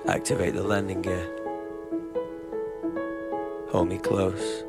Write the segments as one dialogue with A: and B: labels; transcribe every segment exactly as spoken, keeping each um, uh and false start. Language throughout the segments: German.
A: Activate the landing gear. Hold me close.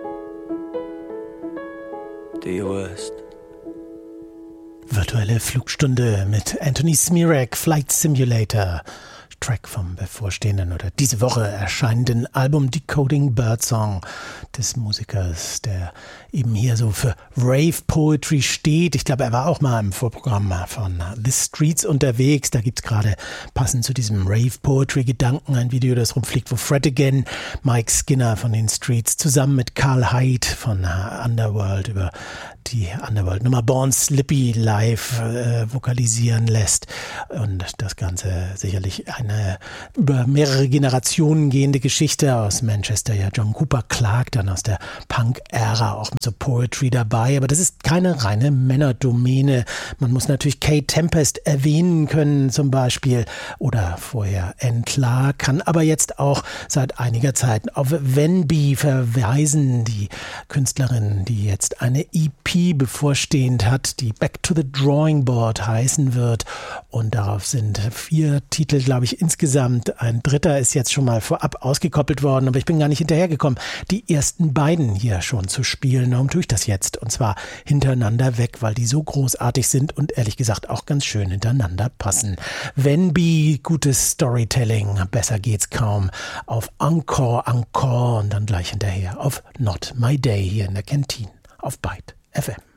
A: Do your worst.
B: Virtuelle Flugstunde mit Anthony Smirak, Flight Simulator. Track vom bevorstehenden oder diese Woche erscheinenden Album Decoding Birdsong des Musikers, der eben hier so für Rave Poetry steht. Ich glaube, er war auch mal im Vorprogramm von The Streets unterwegs. Da gibt es gerade passend zu diesem Rave Poetry Gedanken ein Video, das rumfliegt, wo Fred Again, Mike Skinner von den Streets zusammen mit Carl Hyde von Underworld über die Underworld-Nummer Born Slippy live äh, vokalisieren lässt. Und das Ganze sicherlich eine über mehrere Generationen gehende Geschichte aus Manchester. Ja, John Cooper Clarke, dann aus der Punk-Ära auch mit so Poetry dabei. Aber das ist keine reine Männerdomäne. Man muss natürlich Kate Tempest erwähnen können zum Beispiel oder vorher Anne Clark, kann aber jetzt auch seit einiger Zeit auf Venby verweisen, die Künstlerin, die jetzt eine E P bevorstehend hat, die Back to the Drawing Board heißen wird. Und darauf sind vier Titel, glaube ich, insgesamt. Ein dritter ist jetzt schon mal vorab ausgekoppelt worden, aber ich bin gar nicht hinterhergekommen, die ersten beiden hier schon zu spielen. Warum tue ich das jetzt? Und zwar hintereinander weg, weil die so großartig sind und ehrlich gesagt auch ganz schön hintereinander passen. Venby, gutes Storytelling, besser geht's kaum. Auf Encore, Encore und dann gleich hinterher auf Not My Day hier in der Kantine auf Byte F M.